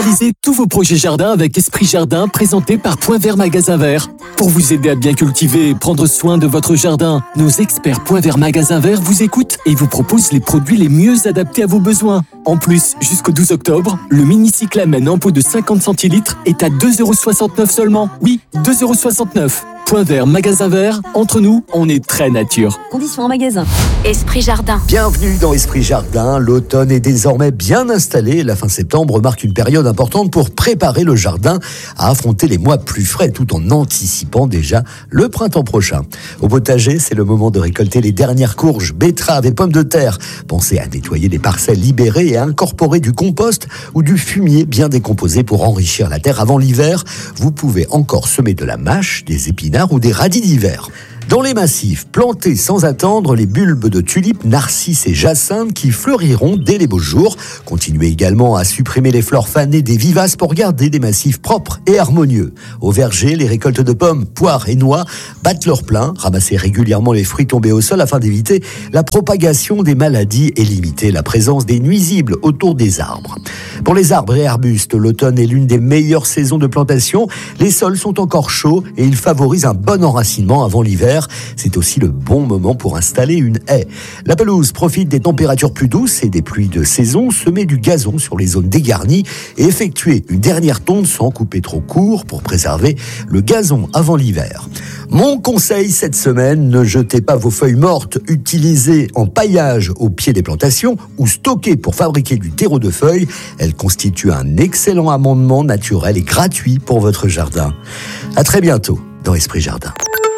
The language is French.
Réalisez tous vos projets jardin avec Esprit Jardin, présenté par Point Vert Magasin Vert. Pour vous aider à bien cultiver et prendre soin de votre jardin, nos experts Point Vert Magasin Vert vous écoutent et vous proposent les produits les mieux adaptés à vos besoins. En plus, jusqu'au 12 octobre, le mini-cyclamen en pot de 50 centilitres est à 2,69€ seulement. Oui, 2,69€. Point Vert Magasin Vert, entre nous, on est très nature. Conditions en magasin. Esprit Jardin. Bienvenue dans Esprit Jardin. L'automne est désormais bien installé. La fin septembre marque une période importante pour préparer le jardin à affronter les mois plus frais tout en anticipant déjà le printemps prochain. Au potager, c'est le moment de récolter les dernières courges, betteraves et pommes de terre. Pensez à nettoyer les parcelles libérées et à incorporer du compost ou du fumier bien décomposé pour enrichir la terre avant l'hiver. Vous pouvez encore semer de la mâche, des épinards ou des radis d'hiver. Dans les massifs, plantez sans attendre les bulbes de tulipes, narcisses et jacinthes qui fleuriront dès les beaux jours. Continuez également à supprimer les fleurs fanées des vivaces pour garder des massifs propres et harmonieux. Au verger, les récoltes de pommes, poires et noix battent leur plein. Ramassez régulièrement les fruits tombés au sol afin d'éviter la propagation des maladies et limiter la présence des nuisibles autour des arbres. Pour les arbres et arbustes, l'automne est l'une des meilleures saisons de plantation. Les sols sont encore chauds et ils favorisent un bon enracinement avant l'hiver. C'est aussi le bon moment pour installer une haie. La pelouse profite des températures plus douces et des pluies de saison. Semez du gazon sur les zones dégarnies et effectuez une dernière tonde sans couper trop court pour préserver le gazon avant l'hiver. Mon conseil cette semaine, ne jetez pas vos feuilles mortes utilisées en paillage au pied des plantations ou stockées pour fabriquer du terreau de feuilles. Elles constituent un excellent amendement naturel et gratuit pour votre jardin. À très bientôt dans Esprit Jardin.